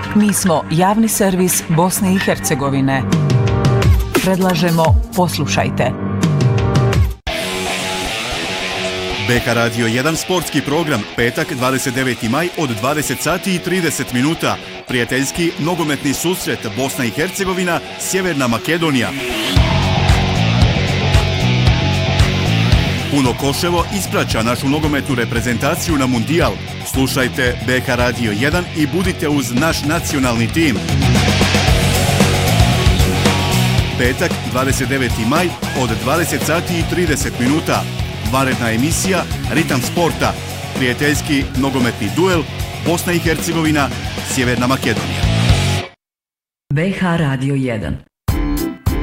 Mi smo javni servis Bosne i Hercegovine. Predlažemo poslušajte. BK Radio 1 sportski program, petak 29. maj od 20 sati i 30 minuta. Prijateljski nogometni susret Bosna i Hercegovina, Sjeverna Makedonija. Puno Koševo ispraća našu nogometnu reprezentaciju na Mundijal. Slušajte BK Radio 1 i budite uz naš nacionalni tim. Petak 29. maj od 20 sati i 30 minuta. Vanredna emisija Ritam sporta. Prijateljski nogometni duel Bosna i Hercegovina, Sjeverna Makedonija. BK Radio 1